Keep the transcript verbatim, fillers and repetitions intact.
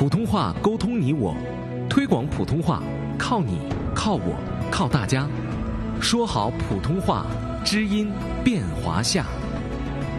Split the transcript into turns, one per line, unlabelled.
普通话沟通你我，推广普通话靠你靠我靠大家。说好普通话，知音变华夏。